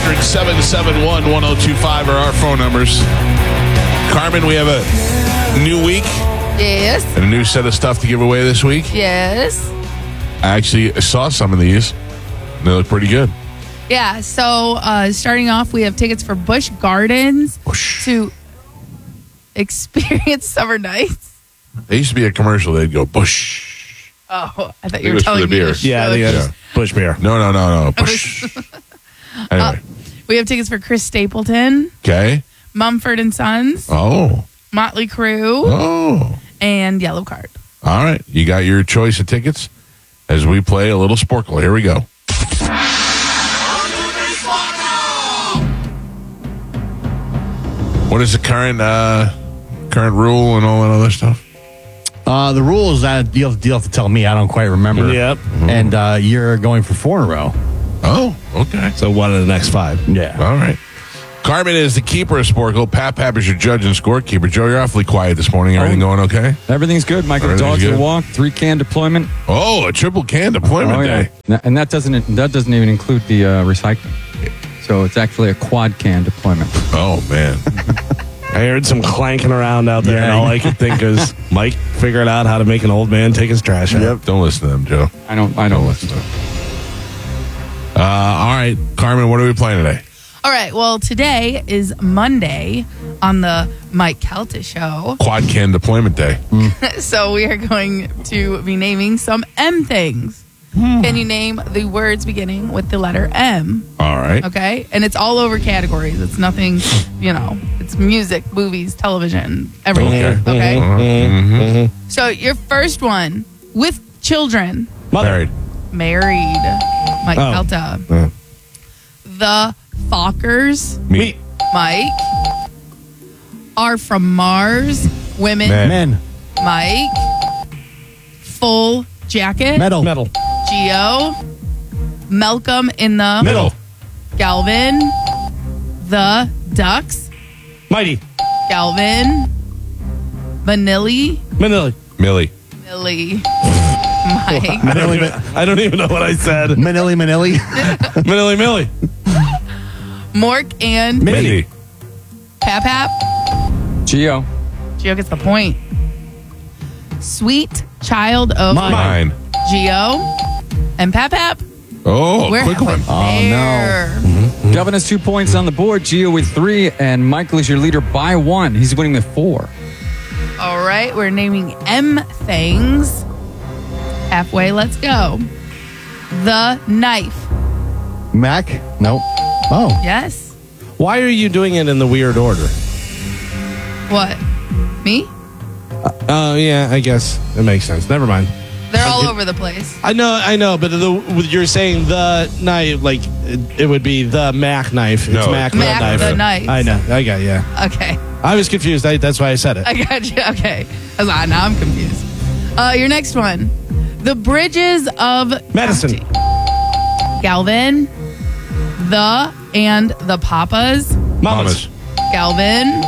1-800-771-1025 are our phone numbers. Carmen, we have a new week Yes. and a new set of stuff to give away this week. Yes. I actually saw some of these. And they look pretty good. Yeah. So starting off, we have tickets for Busch Gardens to experience summer nights. There used to be a commercial. They'd go, Bush. Oh, I thought It you were was for telling the me beer. to Yeah, they shush. got Bush beer. No. Bush. Anyway. We have tickets for Chris Stapleton, Okay. Mumford and Sons, Oh. Motley Crue, Oh. and Yellow Card. All right. You got your choice of tickets as we play a little Sporkle. Here we go. What is the current rule and all that other stuff? The rule is that you'll have to tell me. I don't quite remember. Yep. And you're going for 4 in a row. Oh, okay. So one of the next 5. Yeah. All right. Carmen is the keeper of Sporkle. Pap is your judge and scorekeeper. Joe, you're awfully quiet this morning. Everything going okay? Everything's good, Michael. Everything's Dogs good. will walk. 3-can deployment. Oh, a triple can deployment day. And that doesn't even include the recycling. So it's actually a quad can deployment. Oh, man. I heard some clanking around out there, and all I could think is Mike figured out how to make an old man take his trash out. Don't listen to them, Joe. I don't Listen to them. All right. Carmen, what are we playing today? All right. Well, today is Monday on the Mike Calta show. Quad can deployment day. So we are going to be naming some M things. Can you name the words beginning with the letter M? All right. Okay. And it's all over categories. It's nothing, it's music, movies, television, everything. Okay. So your first one with children. Married. Married. Mike Oh. Calta. The Fockers. Me. Mike. Are from Mars. Women. Men. Mike. Full jacket. Metal. Geo. Malcolm in the Middle. Galvin. The Ducks. Mighty. Galvin. Manili. Manili. Millie. Millie. Mike. I don't even know what I said. Manili. Millie. Mork and Mindy. Pap. Geo. Geo gets the point. Sweet child of Mine. Geo and Pap. Oh, We're quick one. halfway there. Gavin has 2 points on the board. Geo with 3, and Michael is your leader by 1. He's winning with 4. All right, we're naming M things. Halfway, let's go. The knife. Mac. Nope. Oh. Yes. Why are you doing it in the weird order? What? Me? Oh, yeah, I guess. It makes sense. Never mind. They're all over the place. I know, but you're saying the knife, like, it would be the Mac knife. It's No, Mac, Mac the knife. the knife. I know. I got you. Okay. I was confused. That's why I said it. I got you. Okay. Now I'm confused. Your next one. The Bridges of Medicine. Galvin. The and the Papas. Mamas. Galvin.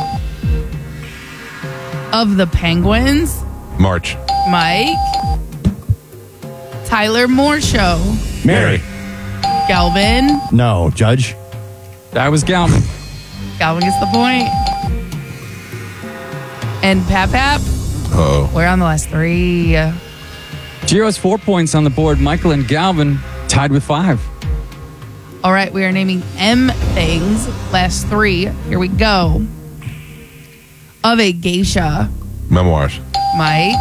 Of the Penguins. March. Mike. Tyler Moore Show. Mary. Galvin. No. Judge. That was Galvin. Galvin gets the point. And Pap. Oh. We're on the last 3. Geo has 4 points on the board. Michael and Galvin tied with 5. All right, we are naming M things. Last 3. Here we go. Of a geisha. Memoirs. Mike.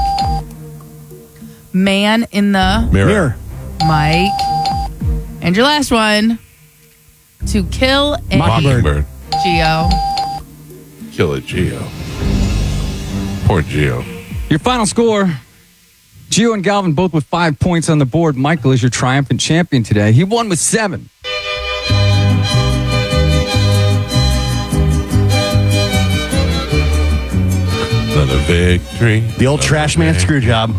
Man in the Mirror. Mike. And your last one. To kill a Mockingbird. Geo. Kill it, Geo. Poor Geo. Your final score. Geo and Galvin both with 5 points on the board. Michael is your triumphant champion today. He won with 7. Another victory. The old trash man screw job.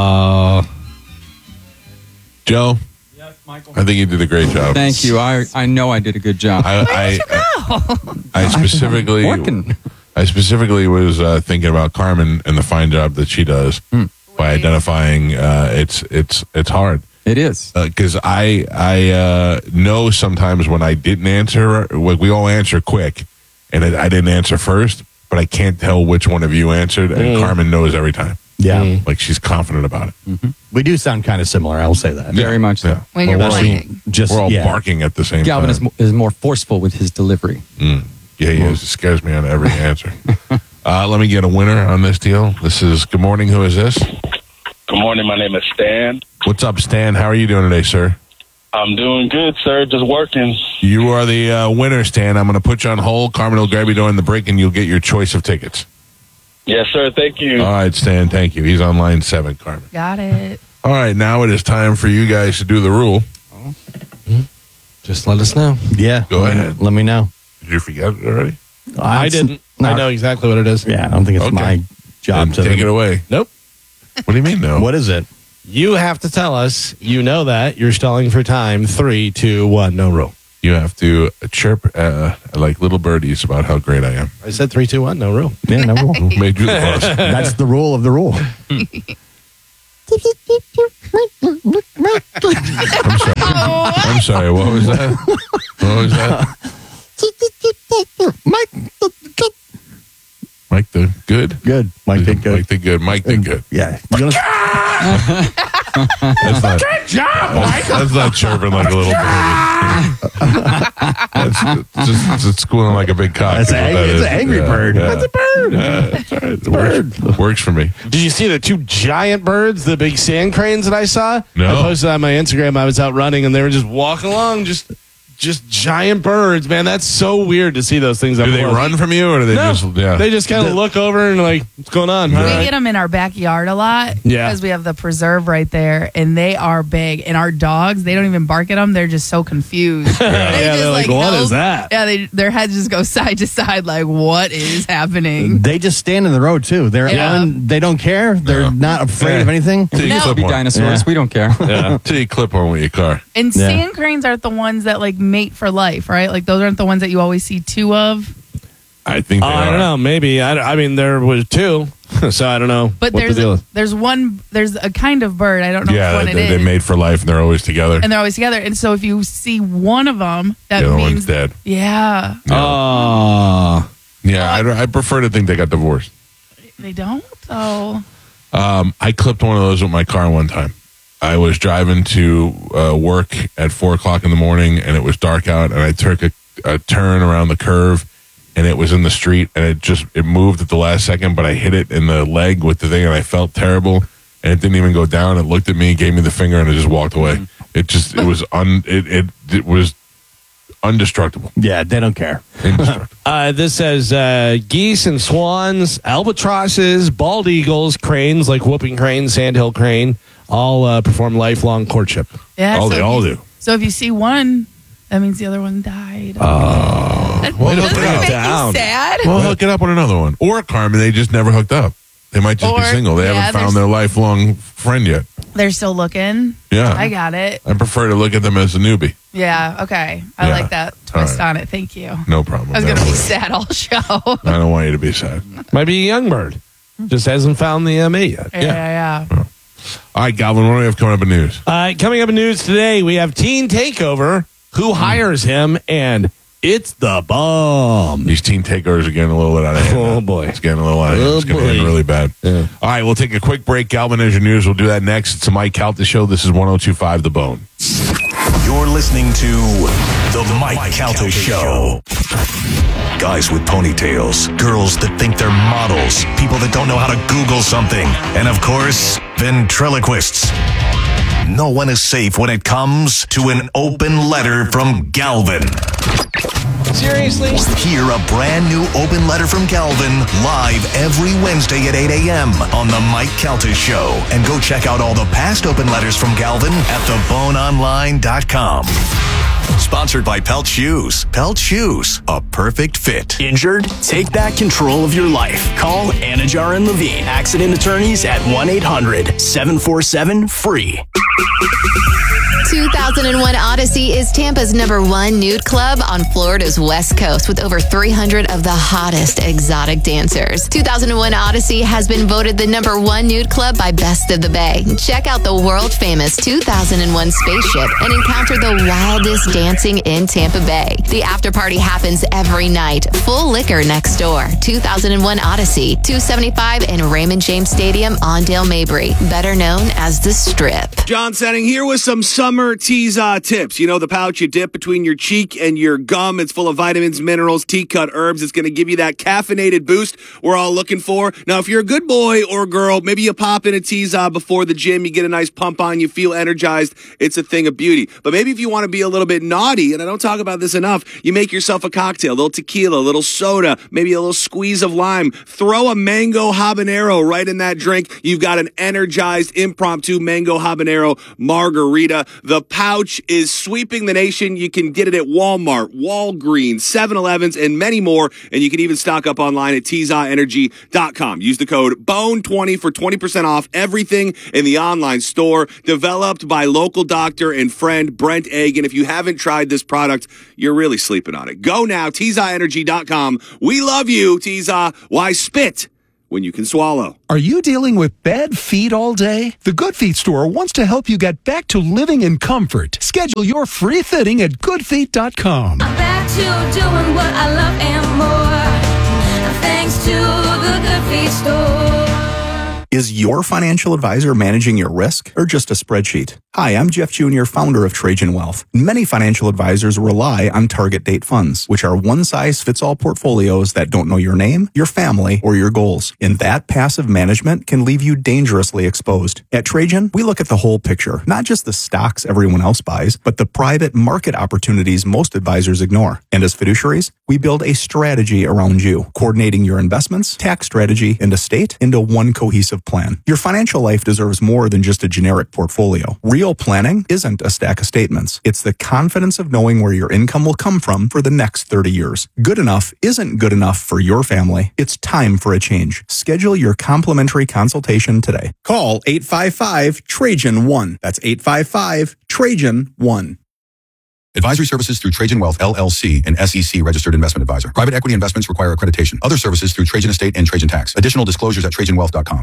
Joe, Yes, Michael. I think you did a great job. Thank you. I know I did a good job. I specifically Working. I specifically was thinking about Carmen and the fine job that she does by identifying it's hard. It is. Because I know sometimes when I didn't answer, like we all answer quick, and I didn't answer first, but I can't tell which one of you answered, and Carmen knows every time. Yeah. Like she's confident about it. We do sound kind of similar. I'll say that. Very much so. Yeah. When you're Well, playing. Just We're all yeah. barking at the same Galvin time. is more forceful with his delivery. Yeah, he is. It scares me on every answer. Let me get a winner on this deal. This is, good morning, who is this? Good morning. My name is Stan. What's up, Stan? How are you doing today, sir? I'm doing good, sir. Just working. You are the winner, Stan. I'm going to put you on hold. Carmen will grab you during the break, and you'll get your choice of tickets. Yes, sir. Thank you. All right, Stan, thank you. He's on line 7, Carmen. Got it. All right, now it is time for you guys to do the rule. Just let us know. Yeah. Go ahead. Let me know. Did you forget it already? I didn't. I know exactly what it is. Yeah, I don't think it's Okay. my job Then to take it away. Nope. What do you mean, no? What is it? You have to tell us. You know that. You're stalling for time. 3, 2, 1. No rule. You have to chirp like little birdies about how great I am. I said 3, 2, 1. No rule. Yeah, no rule. Who made you the boss? That's the rule of the rule. I'm sorry, what was that? What was that? Mike the Good? Good. Mike did good. Mike the Good. Mike the Good. Yeah. That's not, good job, Mike. That's not chirping like a little birdie. That's just squealing like a big cock. That's is what that it's is. an angry Yeah, bird. yeah. That's a bird. Yeah, it's all right. It works for me. Did you see the 2 giant birds, the big sand cranes that I saw? No. I posted on my Instagram. I was out running and they were just walking along, just giant birds, man. That's so weird to see those things. Do they run from you, or do they No, just? Yeah. they just kind of look over and like, what's going on? We All right. get them in our backyard a lot Yeah. because we have the preserve right there, and they are big. And our dogs, they don't even bark at them; they're just so confused. Yeah, they're like, what is that? Yeah, their heads just go side to side, like, what is happening? They just stand in the road too. Yeah. They don't care. They're not afraid of anything. Till you No. clip Be one. dinosaurs. Yeah. We don't care. Till you clip one with your car. And Yeah. sand cranes aren't the ones that like mate for life, right? Like those aren't the ones that you always see 2 of. I think they I are. don't know. Maybe. I mean, there was 2, so I don't know. But what the deal is. there's a kind of bird. I don't know Yeah, which one it they is. made for life, and they're always together. And they're always together. And so if you see one of them, that The other means one's dead. Yeah, Oh. Yeah, I prefer to think they got divorced. they don't. So I clipped one of those with my car one time. I was driving to work at 4:00 in the morning, and it was dark out, and I took a turn around the curve, and it was in the street, and it moved at the last second, but I hit it in the leg with the thing, and I felt terrible, and it didn't even go down. It looked at me, gave me the finger, and it just walked away. It was indestructible. Yeah, they don't care. Indestructible. This says geese and swans, albatrosses, bald eagles, cranes like whooping crane, sandhill crane, all perform lifelong courtship. yeah, Oh, so they if all you- do. So if you see one, that means the other one died. Well, Doesn't look it make down. you sad? Well, hook it up with another one. Or Carmen, they just never hooked up. They might just be Or- single. They yeah, haven't found there's- their lifelong friend yet. They're still looking. Yeah. I got it. I prefer to look at them as a newbie. Yeah, okay. I Yeah. like that twist All right. on it. Thank you. No problem. I was going Never to be worry. sad all show. I don't want you to be sad. Might be a young bird. Just hasn't found the mate yet. Yeah. All right, Galvin, what do we have coming up in news? Coming up in news today, we have Teen Takeover. Who hires him? And it's the bum. These teen takeovers are getting a little bit out of hand. Oh, now. boy. It's getting a little out of hand. Oh, It's getting boy. really bad. Yeah. All right, we'll take a quick break. Galvin has your news. We'll do that next. It's the Mike Calta Show. This is 102.5 The Bone. You're listening to The Mike Calta Show. Guys with ponytails, girls that think they're models, people that don't know how to Google something, and of course, ventriloquists. No one is safe when it comes to an open letter from Galvin. Seriously? Hear a brand new open letter from Galvin live every Wednesday at 8 a.m. on The Mike Calta Show. And go check out all the past open letters from Galvin at theboneonline.com. Sponsored by Pelt Shoes. Pelt Shoes, a perfect fit. Injured? Take back control of your life. Call Anajar and Levine, accident attorneys at 1-800-747-FREE. 2001 Odyssey is Tampa's #1 nude club on Florida's West Coast with over 300 of the hottest exotic dancers. 2001 Odyssey has been voted the #1 nude club by Best of the Bay. Check out the world-famous 2001 spaceship and encounter the wildest dancing in Tampa Bay. The after party happens every night. Full liquor next door. 2001 Odyssey, 275 in Raymond James Stadium on Dale Mabry, better known as The Strip. John Setting here with some summer Teaza tips. You know, the pouch you dip between your cheek and your gum. It's full of vitamins, minerals, tea-cut herbs. It's going to give you that caffeinated boost we're all looking for. Now, if you're a good boy or girl, maybe you pop in a Teaza before the gym. You get a nice pump on. You feel energized. It's a thing of beauty. But maybe if you want to be a little bit naughty, and I don't talk about this enough, you make yourself a cocktail. A little tequila, a little soda, maybe a little squeeze of lime. Throw a mango habanero right in that drink. You've got an energized impromptu mango habanero margarita. The pouch is sweeping the nation. You can get it at Walmart, Walgreens, 7-Elevens, and many more. And you can even stock up online at TeazaEnergy.com. Use the code BONE20 for 20% off everything in the online store. Developed by local doctor and friend Brent Egg. And if you haven't tried this product, you're really sleeping on it. Go now, TeazaEnergy.com. We love you, Teaza. Why spit when you can swallow? Are you dealing with bad feet all day? The Good Feet store wants to help you get back to living in comfort. Schedule your free fitting at goodfeet.com. I'm back to doing what I love and more. Thanks to the Good Feet store. Is your financial advisor managing your risk or just a spreadsheet? Hi, I'm Jeff Jr., founder of Trajan Wealth. Many financial advisors rely on target date funds, which are one-size-fits-all portfolios that don't know your name, your family, or your goals. And that passive management can leave you dangerously exposed. At Trajan, we look at the whole picture, not just the stocks everyone else buys, but the private market opportunities most advisors ignore. And as fiduciaries, we build a strategy around you, coordinating your investments, tax strategy, and estate into one cohesive plan. Your financial life deserves more than just a generic portfolio. Real planning isn't a stack of statements. It's the confidence of knowing where your income will come from for the next 30 years. Good enough isn't good enough for your family. It's time for a change. Schedule your complimentary consultation today. Call 855-TRAJAN-1. That's 855-TRAJAN-1. Advisory services through Trajan Wealth, LLC, an SEC registered investment advisor. Private equity investments require accreditation. Other services through Trajan Estate and Trajan Tax. Additional disclosures at TrajanWealth.com.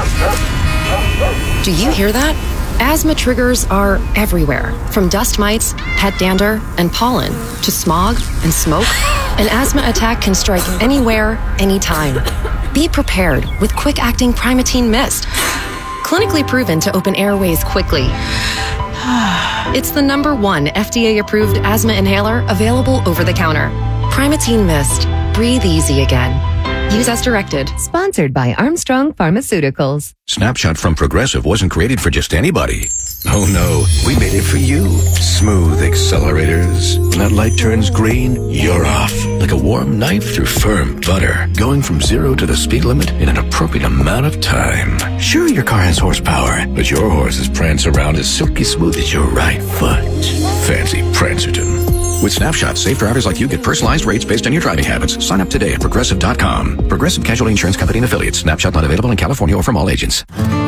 Do you hear that? Asthma triggers are everywhere, from dust mites, pet dander, and pollen, to smog and smoke. An asthma attack can strike anywhere, anytime. Be prepared with quick-acting Primatene Mist. Clinically proven to open airways quickly. It's the #1 FDA-approved asthma inhaler available over the counter. Primatene Mist. Breathe easy again. Use as directed. Sponsored by Armstrong Pharmaceuticals. Snapshot from Progressive wasn't created for just anybody. Oh no, we made it for you. Smooth accelerators. When that light turns green, you're off. Like a warm knife through firm butter. Going from 0 to the speed limit in an appropriate amount of time. Sure, your car has horsepower, but your horses prance around as silky smooth as your right foot. Fancy Prancerton. With Snapshot, safe drivers like you get personalized rates based on your driving habits. Sign up today at Progressive.com. Progressive Casualty Insurance Company and Affiliates. Snapshot not available in California or from all agents.